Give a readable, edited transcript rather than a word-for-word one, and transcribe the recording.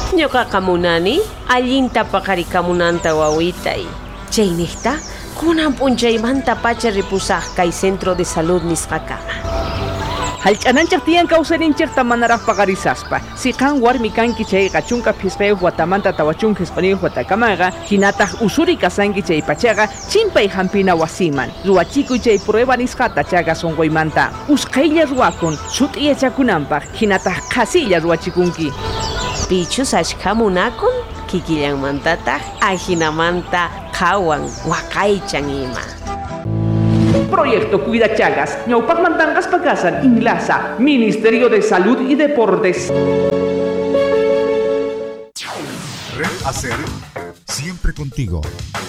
Ñuqaqa munani allinta paqarikamunanta wawitay. Chayniyta kunan p'unchaymanta pacha ripusaq kay centro de salud nisqaqa. Hallch'ananchaq tiyan kawsarinchaqta manaraq paqarisaspa. Siqan warmi kanki chayqa chunka phisqayuq watamanta tawachun hisqaniyuq watakamaqa hinataq usuri kasanki chay pachaqa chimpay hampina wasiman. Ruwachikuy chay prueba nisqata chaqa sunquymanta. Usqaylla ruwakun sut'iyachakunanpaq hinataq qasilla ruwachikunki. Pichus ashkhamunakun kikillanmantataq ahinamanta qhawan waqaychan ima. Proyecto Cuida Chagas, ñawpaqmantanqas pakasan Inlasa, Ministerio de Salud y Deportes. Red Hacer, siempre contigo.